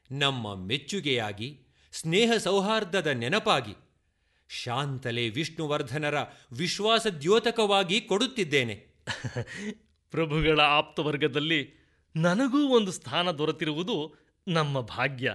ನಮ್ಮ ಮೆಚ್ಚುಗೆಯಾಗಿ, ಸ್ನೇಹ ಸೌಹಾರ್ದದ ನೆನಪಾಗಿ, ಶಾಂತಲೆ ವಿಷ್ಣುವರ್ಧನರ ವಿಶ್ವಾಸದ್ಯೋತಕವಾಗಿ ಕೊಡುತ್ತಿದ್ದೇನೆ. ಪ್ರಭುಗಳ ಆಪ್ತವರ್ಗದಲ್ಲಿ ನನಗೂ ಒಂದು ಸ್ಥಾನ ದೊರೆತಿರುವುದು ನಮ್ಮ ಭಾಗ್ಯ.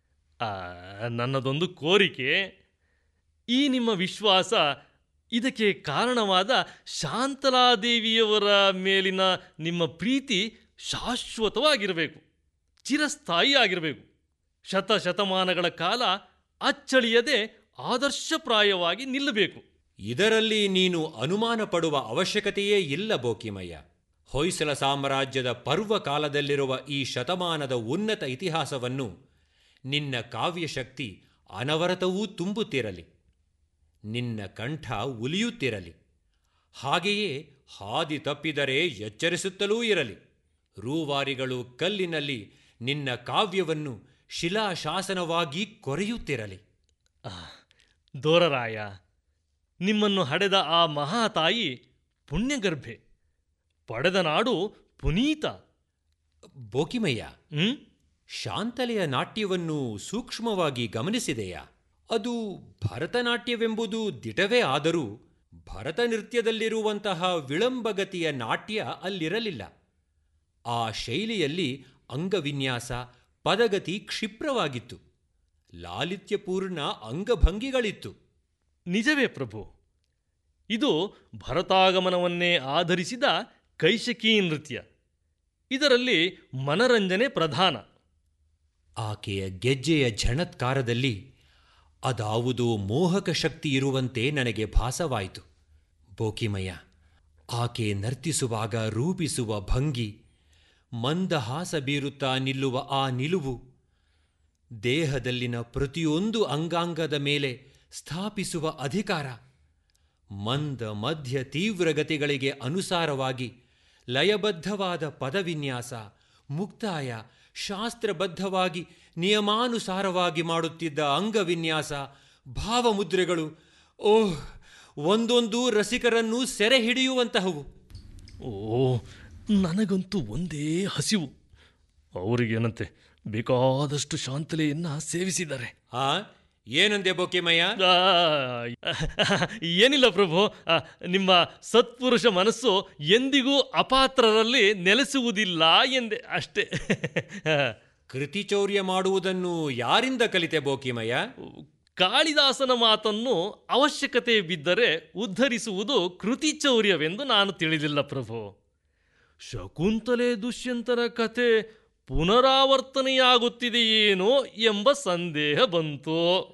ನನ್ನದೊಂದು ಕೋರಿಕೆ, ಈ ನಿಮ್ಮ ವಿಶ್ವಾಸ, ಇದಕ್ಕೆ ಕಾರಣವಾದ ಶಾಂತಲಾದೇವಿಯವರ ಮೇಲಿನ ನಿಮ್ಮ ಪ್ರೀತಿ ಶಾಶ್ವತವಾಗಿರಬೇಕು, ಚಿರಸ್ಥಾಯಿ ಆಗಿರಬೇಕು. ಶತಶತಮಾನಗಳ ಕಾಲ ಅಚ್ಚಳಿಯದೆ ಆದರ್ಶಪ್ರಾಯವಾಗಿ ನಿಲ್ಲಬೇಕು. ಇದರಲ್ಲಿ ನೀನು ಅನುಮಾನ ಪಡುವ ಅವಶ್ಯಕತೆಯೇ ಇಲ್ಲ ಬೋಕಿಮಯ್ಯ. ಹೊಯ್ಸಳ ಸಾಮ್ರಾಜ್ಯದ ಪರ್ವಕಾಲದಲ್ಲಿರುವ ಈ ಶತಮಾನದ ಉನ್ನತ ಇತಿಹಾಸವನ್ನು ನಿನ್ನ ಕಾವ್ಯಶಕ್ತಿ ಅನವರತವೂ ತುಂಬುತ್ತಿರಲಿ, ನಿನ್ನ ಕಂಠ ಉಲಿಯುತ್ತಿರಲಿ. ಹಾಗೆಯೇ ಹಾದಿ ತಪ್ಪಿದರೆ ಎಚ್ಚರಿಸುತ್ತಲೂ ಇರಲಿ. ರೂವಾರಿಗಳು ಕಲ್ಲಿನಲ್ಲಿ ನಿನ್ನ ಕಾವ್ಯವನ್ನು ಶಿಲಾಶಾಸನವಾಗಿ ಕೊರೆಯುತ್ತಿರಲಿ. ದೋರರಾಯ, ನಿಮ್ಮನ್ನು ಹಡೆದ ಆ ಮಹಾತಾಯಿ ಪುಣ್ಯಗರ್ಭೆ, ಪಡೆದ ನಾಡು ಪುನೀತ. ಬೋಕಿಮಯ್ಯ, ಶಾಂತಲೆಯ ನಾಟ್ಯವನ್ನು ಸೂಕ್ಷ್ಮವಾಗಿ ಗಮನಿಸಿದೆಯಾ? ಅದು ಭರತನಾಟ್ಯವೆಂಬುದು ದಿಟವೇ ಆದರೂ ಭರತ ನೃತ್ಯದಲ್ಲಿರುವಂತಹ ವಿಳಂಬಗತಿಯ ನಾಟ್ಯ ಅಲ್ಲಿರಲಿಲ್ಲ. ಆ ಶೈಲಿಯಲ್ಲಿ ಅಂಗವಿನ್ಯಾಸ, ಪದಗತಿ ಕ್ಷಿಪ್ರವಾಗಿತ್ತು, ಲಾಲಿತ್ಯಪೂರ್ಣ ಅಂಗಭಂಗಿಗಳಿತ್ತು. ನಿಜವೇ ಪ್ರಭು, ಇದು ಭರತಾಗಮನವನ್ನೇ ಆಧರಿಸಿದ ಕೈಶಕೀ ನೃತ್ಯ. ಇದರಲ್ಲಿ ಮನರಂಜನೆ ಪ್ರಧಾನ. ಆಕೆಯ ಗೆಜ್ಜೆಯ ಝಣತ್ಕಾರದಲ್ಲಿ ಅದಾವುದೋ ಮೋಹಕ ಶಕ್ತಿ ಇರುವಂತೆ ನನಗೆ ಭಾಸವಾಯಿತು. ಬೋಕಿಮಯ್ಯ, ಆಕೆ ನರ್ತಿಸುವಾಗ ರೂಪಿಸುವ ಭಂಗಿ, ಮಂದಹಾಸ ಬೀರುತ್ತಾ ನಿಲ್ಲುವ ಆ ನಿಲುವು, ದೇಹದಲ್ಲಿನ ಪ್ರತಿಯೊಂದು ಅಂಗಾಂಗದ ಮೇಲೆ ಸ್ಥಾಪಿಸುವ ಅಧಿಕಾರ, ಮಂದ ಮಧ್ಯ ತೀವ್ರಗತಿಗಳಿಗೆ ಅನುಸಾರವಾಗಿ ಲಯಬದ್ಧವಾದ ಪದವಿನ್ಯಾಸ, ಮುಕ್ತಾಯ, ಶಾಸ್ತ್ರಬದ್ಧವಾಗಿ ನಿಯಮಾನುಸಾರವಾಗಿ ಮಾಡುತ್ತಿದ್ದ ಅಂಗವಿನ್ಯಾಸ, ಭಾವಮುದ್ರೆಗಳು, ಓಹ್, ಒಂದೊಂದು ರಸಿಕರನ್ನೂ ಸೆರೆ ಹಿಡಿಯುವಂತಹವು. ನನಗಂತೂ ಒಂದೇ ಹಸಿವು. ಅವರಿಗೇನಂತೆ ಬೇಕಾದಷ್ಟು ಶಾಂತಲೆಯನ್ನು ಸೇವಿಸಿದ್ದಾರೆ. ಏನಂದೆ ಬೋಕಿಮಯ್ಯ? ಏನಿಲ್ಲ ಪ್ರಭು, ನಿಮ್ಮ ಸತ್ಪುರುಷ ಮನಸ್ಸು ಎಂದಿಗೂ ಅಪಾತ್ರರಲ್ಲಿ ನೆಲೆಸುವುದಿಲ್ಲ ಎಂದೆ ಅಷ್ಟೇ. ಕೃತಿಚೌರ್ಯ ಮಾಡುವುದನ್ನು ಯಾರಿಂದ ಕಲಿತೆ ಬೋಕಿಮಯ್ಯ? ಕಾಳಿದಾಸನ ಮಾತನ್ನು ಅವಶ್ಯಕತೆ ಬಿದ್ದರೆ ಉದ್ಧರಿಸುವುದು ಕೃತಿಚೌರ್ಯವೆಂದು ನಾನು ತಿಳಿದಿಲ್ಲ ಪ್ರಭು. ಶಕುಂತಲೆ ದುಷ್ಯಂತರ ಕಥೆ ಪುನರಾವರ್ತನೆಯಾಗುತ್ತಿದೆಯೇನೋ ಎಂಬ ಸಂದೇಹ ಬಂತು.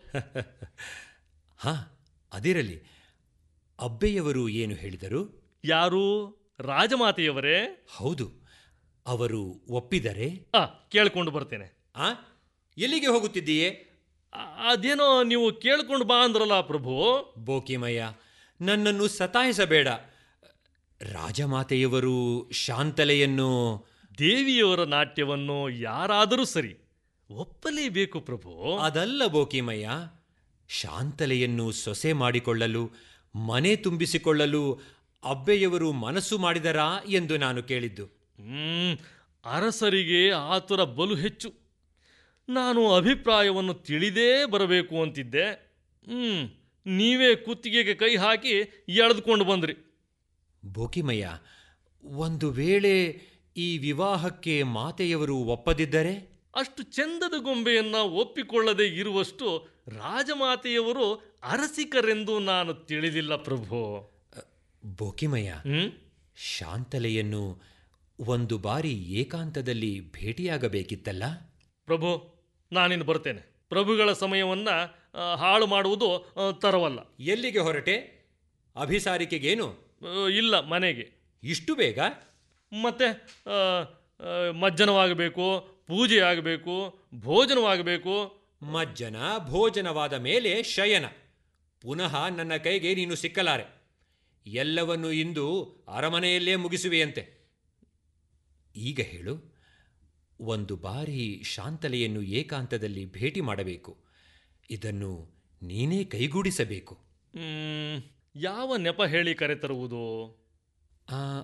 ಅದಿರಲಿ, ಅಬ್ಬೆಯವರು ಏನು ಹೇಳಿದರು? ಯಾರು? ರಾಜಮಾತೆಯವರೇ? ಹೌದು. ಅವರು ಒಪ್ಪಿದರೆ? ಕೇಳಿಕೊಂಡು ಬರ್ತೇನೆ. ಎಲ್ಲಿಗೆ ಹೋಗುತ್ತಿದ್ದೀಯೇ? ಅದೇನೋ ನೀವು ಕೇಳಿಕೊಂಡು ಬಾ ಅಂದ್ರಲ್ಲ ಪ್ರಭು. ಬೋಕಿಮಯ್ಯ, ನನ್ನನ್ನು ಸತಾಯಿಸಬೇಡ. ರಾಜಮಾತೆಯವರು ಶಾಂತಲೆಯನ್ನು, ದೇವಿಯವರ ನಾಟ್ಯವನ್ನು ಯಾರಾದರೂ ಸರಿ ಒಪ್ಪಲೇಬೇಕು ಪ್ರಭು. ಅದಲ್ಲ ಬೋಕಿಮಯ್ಯ, ಶಾಂತಲೆಯನ್ನು ಸೊಸೆ ಮಾಡಿಕೊಳ್ಳಲು, ಮನೆ ತುಂಬಿಸಿಕೊಳ್ಳಲು ಅಬ್ಬೆಯವರು ಮನಸ್ಸು ಮಾಡಿದರಾ ಎಂದು ನಾನು ಕೇಳಿದ್ದು. ಅರಸರಿಗೆ ಆತುರ ಬಲು ಹೆಚ್ಚು. ನಾನು ಅಭಿಪ್ರಾಯವನ್ನು ತಿಳಿದೇ ಬರಬೇಕು ಅಂತಿದ್ದೆ. ನೀವೇ ಕುತ್ತಿಗೆಗೆ ಕೈ ಹಾಕಿ ಎಳೆದುಕೊಂಡು ಬಂದ್ರಿ. ಬೋಕಿಮಯ್ಯ, ಒಂದು ವೇಳೆ ಈ ವಿವಾಹಕ್ಕೆ ಮಾತೆಯವರು ಒಪ್ಪದಿದ್ದರೆ? ಅಷ್ಟು ಚಂದದ ಗೊಂಬೆಯನ್ನು ಒಪ್ಪಿಕೊಳ್ಳದೆ ಇರುವಷ್ಟು ರಾಜಮಾತೆಯವರು ಅರಸಿಕರೆಂದು ನಾನು ತಿಳಿದಿಲ್ಲ ಪ್ರಭು. ಬೋಕಿಮಯ್ಯ, ಶಾಂತಲೆಯನ್ನು ಒಂದು ಬಾರಿ ಏಕಾಂತದಲ್ಲಿ ಭೇಟಿಯಾಗಬೇಕಿತ್ತಲ್ಲ? ಪ್ರಭು, ನಾನಿನ್ನು ಬರ್ತೇನೆ. ಪ್ರಭುಗಳ ಸಮಯವನ್ನು ಹಾಳು ಮಾಡುವುದು ತರವಲ್ಲ. ಎಲ್ಲಿಗೆ ಹೊರಟೆ? ಅಭಿಸಾರಿಕೆಗೇನು? ಇಲ್ಲ, ಮನೆಗೆ. ಇಷ್ಟು ಬೇಗ? ಮತ್ತೆ ಮಜ್ಜನವಾಗಬೇಕು, ಪೂಜೆ ಆಗಬೇಕು, ಭೋಜನವಾಗಬೇಕು. ಮಜ್ಜನ ಭೋಜನವಾದ ಮೇಲೆ ಶಯನ. ಪುನಃ ನನ್ನ ಕೈಗೆ ನೀನು ಸಿಕ್ಕಲಾರೆ. ಎಲ್ಲವನ್ನು ಇಂದು ಅರಮನೆಯಲ್ಲೇ ಮುಗಿಸುವೆಯಂತೆ. ಈಗ ಹೇಳು, ಒಂದು ಬಾರಿ ಶಾಂತಲೆಯನ್ನು ಏಕಾಂತದಲ್ಲಿ ಭೇಟಿ ಮಾಡಬೇಕು. ಇದನ್ನು ನೀನೇ ಕೈಗೂಡಿಸಬೇಕು. ಯಾವ ನೆಪ ಹೇಳಿ ಕರೆತರುವುದು?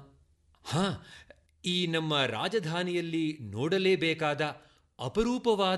ಈ ನಮ್ಮ ರಾಜಧಾನಿಯಲ್ಲಿ ನೋಡಲೇಬೇಕಾದ ಅಪರೂಪವಾದ